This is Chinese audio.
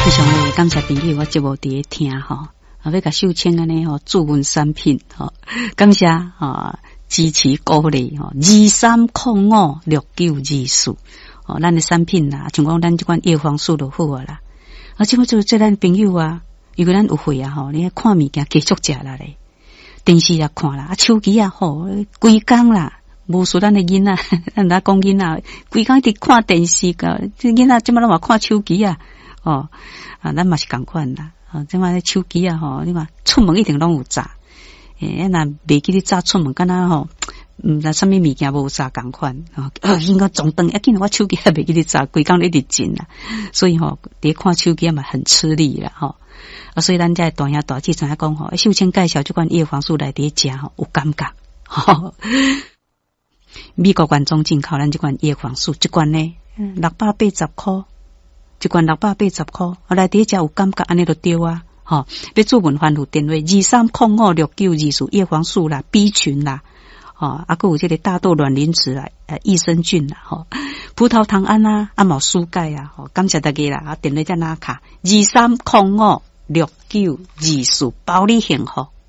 非常的感谢朋友，我节目伫听吼，要甲秀清安尼吼助运产品吼，感谢支持鼓励吼，23056924哦，咱的产品啦，像讲咱这款叶黄素就好啊啦。即么做咱朋友啊，如果咱有会啊吼，你看物件继续食啦咧，电视也看啦，手机也好，规工啦。无输咱的囡仔，咱讲囡仔，规工一直看电视个，囡仔即摆拢嘛看手机啊，咱嘛是共款啦，即摆手机啊吼，你看出门一定拢有炸，那袂记得炸出门，敢若吼，毋知啥物物件无炸共款，应该总灯，紧我手机也袂记得炸，规工一直震啦，所以吼，伫看手机嘛很吃力啦，所以咱在大兄大姐常讲吼，秀清介绍这款叶黄素来伫食吼，有感觉，美国原装进口咱这款叶黄素，这款呢680块，一罐680块，来底下有感觉安尼就对啊，要做文番号电话23056924叶黄素啦 B 群啦，还有这个大豆卵磷脂啦，益生菌啦，葡萄糖胺啊，毛蔬钙啊，感谢大家啦，电话在哪卡23056924包你幸福。